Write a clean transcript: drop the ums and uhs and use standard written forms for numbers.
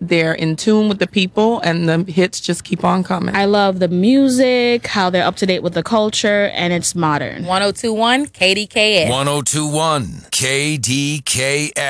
they're in tune with the people, and the hits just keep on coming. I love the music, how they're up to date with the culture, and it's modern. 1021 KDKS. 1021 KDKS.